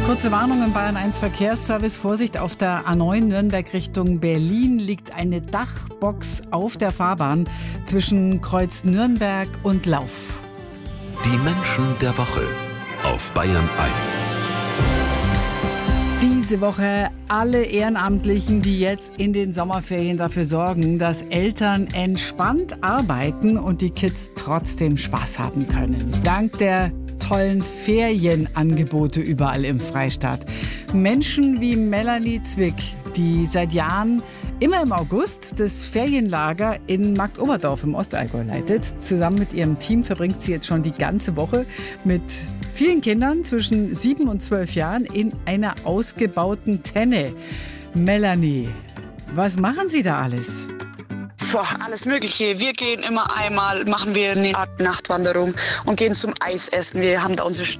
Kurze Warnung im Bayern 1 Verkehrsservice. Vorsicht, auf der A9 Nürnberg Richtung Berlin liegt eine Dachbox auf der Fahrbahn zwischen Kreuz Nürnberg und Lauf. Die Menschen der Woche auf Bayern 1. Diese Woche alle Ehrenamtlichen, die jetzt in den Sommerferien dafür sorgen, dass Eltern entspannt arbeiten und die Kids trotzdem Spaß haben können. Dank der tollen Ferienangebote überall im Freistaat. Menschen wie Melanie Zwick, die seit Jahren immer im August das Ferienlager in Marktoberdorf im Ostallgäu leitet. Zusammen mit ihrem Team verbringt sie jetzt schon die ganze Woche mit vielen Kindern zwischen 7 und 12 Jahren in einer ausgebauten Tenne. Melanie, was machen Sie da alles? Alles Mögliche. Wir gehen immer einmal, machen wir eine Art Nachtwanderung und gehen zum Eisessen. Wir haben da unsere